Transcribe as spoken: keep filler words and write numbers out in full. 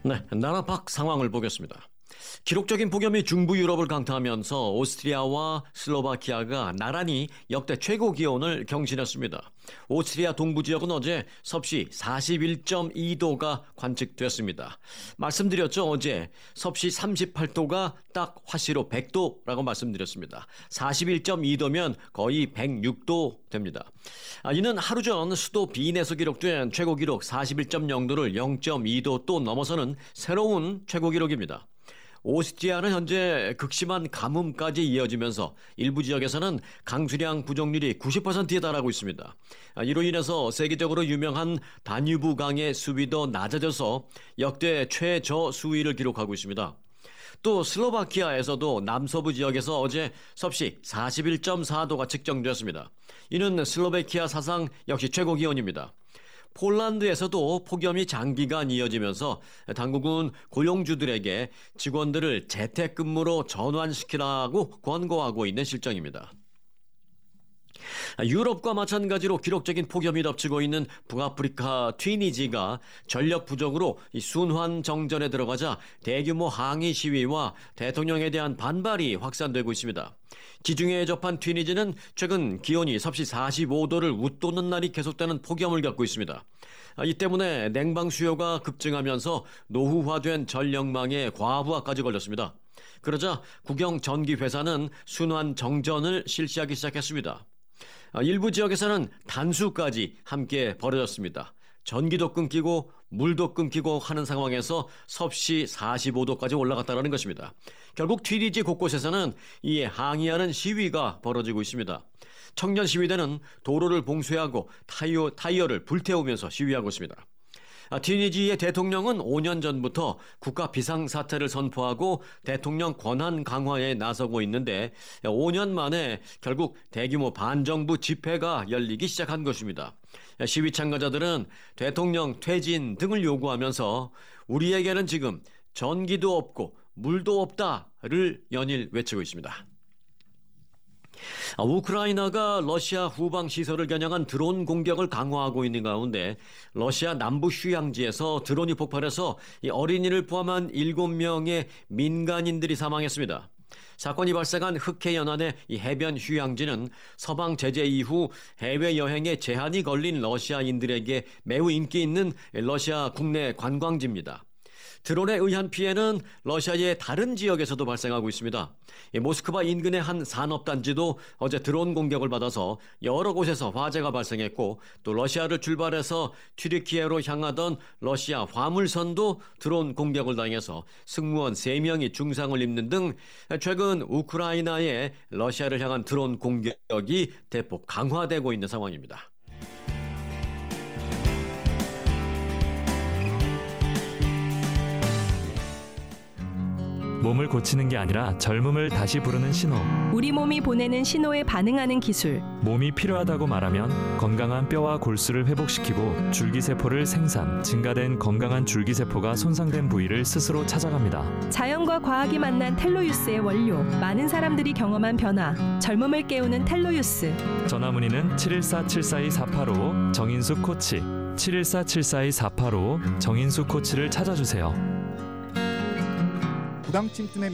네, 나라 밖 상황을 보겠습니다. 기록적인 폭염이 중부 유럽을 강타하면서 오스트리아와 슬로바키아가 나란히 역대 최고 기온을 경신했습니다. 오스트리아 동부 지역은 어제 섭씨 사십일 점 이 도가 관측됐습니다. 말씀드렸죠. 어제 섭씨 삼십팔 도가 딱 화씨로 백 도라고 말씀드렸습니다. 사십일 점 이 도면 거의 백육 도 됩니다. 아, 이는 하루 전 수도 빈에서 기록된 최고 기록 사십일 점 영 도를 영 점 이 도 또 넘어서는 새로운 최고 기록입니다. 오스트리아는 현재 극심한 가뭄까지 이어지면서 일부 지역에서는 강수량 부족률이 구십 퍼센트에 달하고 있습니다. 이로 인해서 세계적으로 유명한 다뉴브 강의 수위도 낮아져서 역대 최저 수위를 기록하고 있습니다. 또 슬로바키아에서도 남서부 지역에서 어제 섭씨 사십일 점 사 도가 측정되었습니다. 이는 슬로바키아 사상 역시 최고 기온입니다. 폴란드에서도 폭염이 장기간 이어지면서 당국은 고용주들에게 직원들을 재택근무로 전환시키라고 권고하고 있는 실정입니다. 유럽과 마찬가지로 기록적인 폭염이 덮치고 있는 북아프리카 튀니지가 전력 부족으로 순환 정전에 들어가자 대규모 항의 시위와 대통령에 대한 반발이 확산되고 있습니다. 지중해에 접한 튀니지는 최근 기온이 섭씨 사십오 도를 웃도는 날이 계속되는 폭염을 겪고 있습니다. 이 때문에 냉방 수요가 급증하면서 노후화된 전력망에 과부하까지 걸렸습니다. 그러자 국영 전기회사는 순환 정전을 실시하기 시작했습니다. 일부 지역에서는 단수까지 함께 벌어졌습니다. 전기도 끊기고 물도 끊기고 하는 상황에서 섭씨 사십오 도까지 올라갔다는 것입니다. 결국 튀니지 곳곳에서는 이에 항의하는 시위가 벌어지고 있습니다. 청년 시위대는 도로를 봉쇄하고 타이어, 타이어를 불태우면서 시위하고 있습니다. 튀니지의 대통령은 오 년 전부터 국가 비상사태를 선포하고 대통령 권한 강화에 나서고 있는데 오 년 만에 결국 대규모 반정부 집회가 열리기 시작한 것입니다. 시위 참가자들은 대통령 퇴진 등을 요구하면서 우리에게는 지금 전기도 없고 물도 없다를 연일 외치고 있습니다. 우크라이나가 러시아 후방 시설을 겨냥한 드론 공격을 강화하고 있는 가운데 러시아 남부 휴양지에서 드론이 폭발해서 어린이를 포함한 일곱 명의 민간인들이 사망했습니다. 사건이 발생한 흑해연안의 해변 휴양지는 서방 제재 이후 해외여행에 제한이 걸린 러시아인들에게 매우 인기 있는 러시아 국내 관광지입니다. 드론에 의한 피해는 러시아의 다른 지역에서도 발생하고 있습니다. 모스크바 인근의 한 산업단지도 어제 드론 공격을 받아서 여러 곳에서 화재가 발생했고 또 러시아를 출발해서 튀르키예로 향하던 러시아 화물선도 드론 공격을 당해서 승무원 세 명이 중상을 입는 등 최근 우크라이나의 러시아를 향한 드론 공격이 대폭 강화되고 있는 상황입니다. 몸을 고치는 게 아니라 젊음을 다시 부르는 신호. 우리 몸이 보내는 신호에 반응하는 기술. 몸이 필요하다고 말하면 건강한 뼈와 골수를 회복시키고 줄기세포를 생산, 증가된 건강한 줄기세포가 손상된 부위를 스스로 찾아갑니다. 자연과 과학이 만난 텔로유스의 원료. 많은 사람들이 경험한 변화. 젊음을 깨우는 텔로유스. 전화문의는 칠일사 칠사이 사팔오 정인수 코치. 칠일사 칠사이 사팔오 정인수 코치를 찾아주세요. 부당 찜찜의